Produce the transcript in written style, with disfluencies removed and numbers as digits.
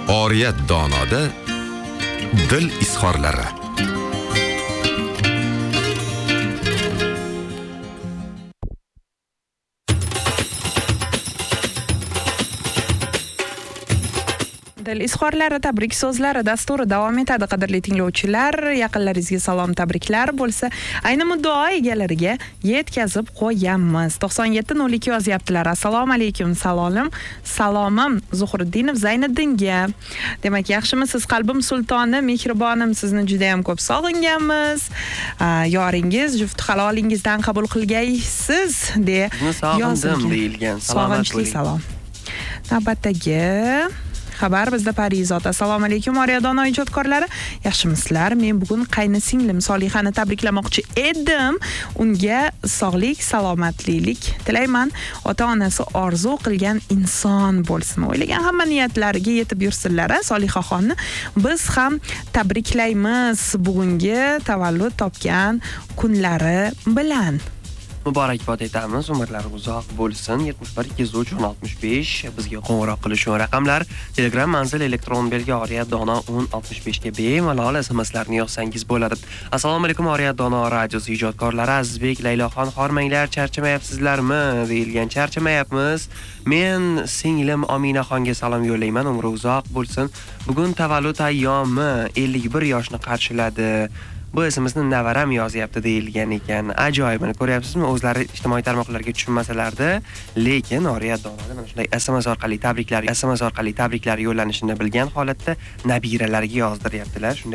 Oriyat donoda dil izhorlari. Dil izhorlari tabrik so'zlari dasturi davom etadi. Qadrli tinglovchilar, yaqinlaringizga salom, tabriklar bo'lsa, ayni muddao egalariga yetkazib qo'yamiz. 9702 yozyaptilar. Assalomu alaykum. Salomim Zuhriddinov Zayniddinga. Demak, yaxshimisiz? Qalbim sultoni, mehribonim, sizni juda ham ko'p sog'inganmiz. Yoringiz juft halolingizdan qabul qilgaysiz de yozilgan deyilgan. Sog'inchli salom. Navbatdagi xabar bizda Parizod. Assalomu alaykum Oriyadono ijodkorlari. Yaxshimisizlar? Men bugun qaynisinglim Solihani tabriklamoqchi edim. Unga sog'lik, salomatlik tilayman. Ota-onasi orzu qilgan inson bo'lsin. O'ylagan hamma niyatlariga yetib yursinlar. Solihaxonni biz ham tabriklaymiz bugungi tavallud topgan kunlari bilan. Muborakbod etamiz, umrlari uzoq bo'lsin. 71 203 1065 bizga qo'ng'iroq qilish raqamlar. Telegram manzil elektron belgi Oriyat dono 1065 ga bemalol SMSlarni yozsangiz bo'ladi. Assalomu alaykum Oriyat dono radiosi ijodkorlari. Azizbek, Layloxon, hormanglar, charchamayapsizlarmi? Deyilgan. Charchamayapmiz. Men singlim Ominaxonga salom yo'llayman. Umri uzoq bo'lsin. Bugun tavallud ayyomi, 51 yoshni qarshiladi. Bu isimizni navaram yozyapti deyilgan ekan. Ajoyibini ko'ryapsizmi? O'zlari ijtimoiy tarmoqlarga tushunmasalarda, lekin Oriyat donoda mana shunday SMS orqali tabriklar yo'llanishini bilgan holatda nabiralariga yozdiryaptilar.